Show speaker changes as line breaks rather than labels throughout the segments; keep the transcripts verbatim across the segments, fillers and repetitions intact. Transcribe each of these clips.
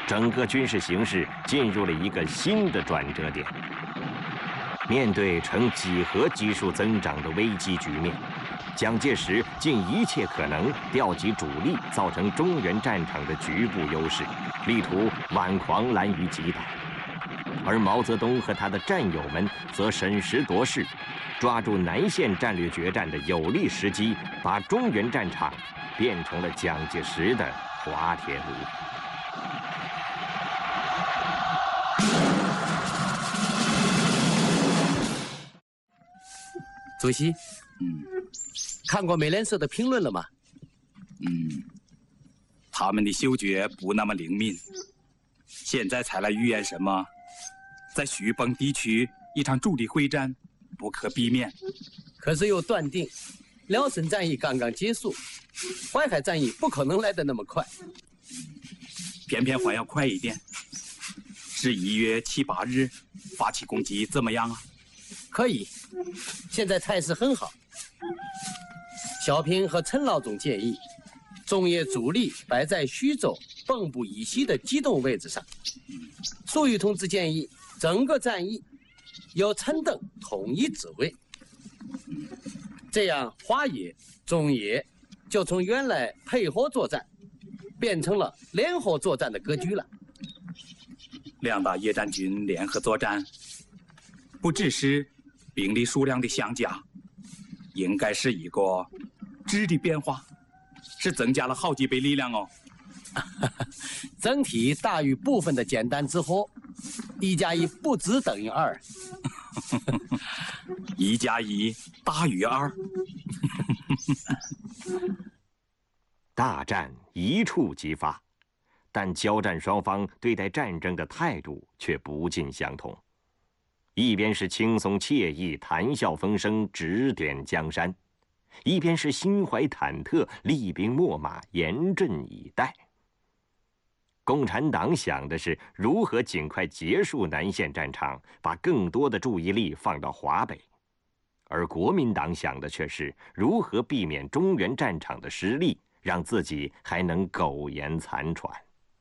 整个军事形势进入了一个新的转折点。面对呈几何级数增长的危机局面，蒋介石尽一切可能调集主力，造成中原战场的局部优势，力图挽狂澜于既倒。而毛泽东和他的战友们则审时度势，抓住南线战略决战的有利时机，把中原战场变成了蒋介石的滑铁卢。
主席，
嗯，
看过美联社的评论了吗？
嗯，他们的嗅觉不那么灵敏，现在才来预言什么，在徐蚌地区一场主力会战不可避免。
可是又断定，辽沈战役刚刚结束，淮海战役不可能来得那么快。
偏偏还要快一点，是一月七八日发起攻击怎么样啊？
可以，现在态势很好。小平和陈老总建议，中野主力摆在徐州蚌埠以西的机动位置上。粟裕同志建议，整个战役由陈登统一指挥，这样华野、中野就从原来配合作战变成了联合作战的格局了。
两大野战军联合作战，不只是兵力数量的相加，应该是一个质的变化，是增加了好几倍力量哦。
整体大于部分的简单之后，一加一不只等于二。
一加一大于二。
大战一触即发，但交战双方对待战争的态度却不尽相同。一边是轻松惬意、谈笑风生、指点江山，一边是心怀忐忑、厉兵秣马、严阵以待。共产党想的是如何尽快结束南线战场，把更多的注意力放到华北，而国民党想的却是如何避免中原战场的失利，让自己还能苟延残喘。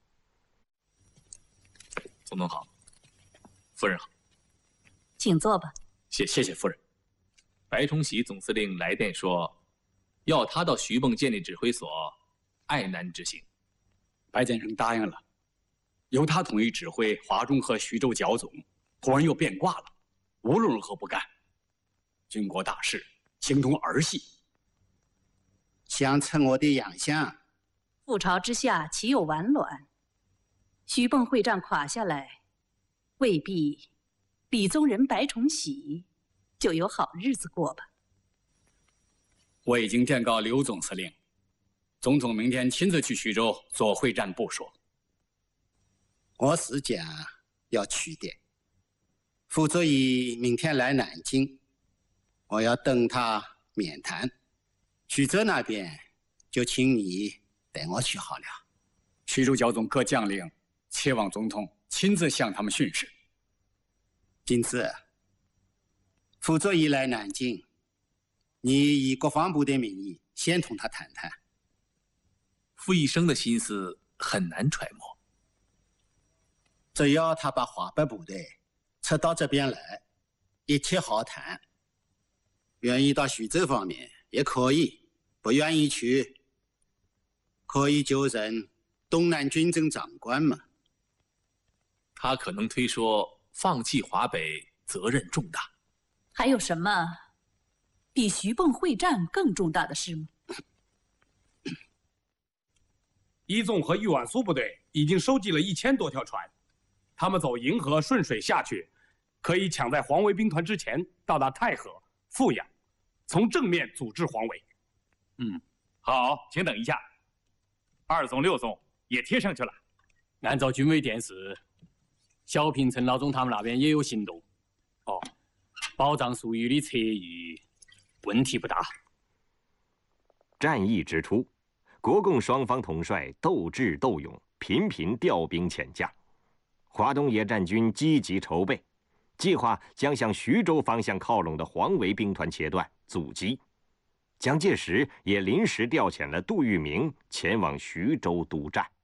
总统好，夫人好。
请坐吧。
谢谢谢夫人。白崇禧总司令来电说，要他到徐蚌建立指挥所，爱难执行。
白先生答应了，由他统一指挥华中和徐州剿总，突然又变卦了，无论如何不干。军国大事，形同儿戏。
想趁我的养相，
覆巢之下岂有完卵？徐蚌会战垮下来，未必李宗仁、白崇禧就有好日子过吧。
我已经电告刘总司令，总统明天亲自去徐州做会战部署。
我是讲要去的，傅作义明天来南京，我要等他面谈。徐州那边就请你带我去好了。
徐州剿总各将领切望总统亲自向他们训示。
今次傅作义来南京，你以国防部的名义先同他谈谈。
傅医生的心思很难揣摩，
只要他把华北部队撤到这边来，一切好谈。愿意到徐州方面也可以，不愿意去，可以就任东南军政长官嘛。
他可能推说放弃华北责任重大。
还有什么比徐蚌会战更重大的事吗？
一纵和豫皖苏部队已经收集了一千多条船，他们走银河顺水下去，可以抢在黄维兵团之前到达太和、阜阳，从正面阻止黄维。
嗯，好，请等一下。二纵、六纵也贴上去了。
按照军委电示，小平、陈老总他们那边也有行动。哦，保障粟裕的侧翼问题不大。
战役之初，国共双方统帅斗智斗勇，频频调兵遣将。华东野战军积极筹备，计划将向徐州方向靠拢的黄维兵团切断阻击。蒋介石也临时调遣了杜聿明前往徐州督战。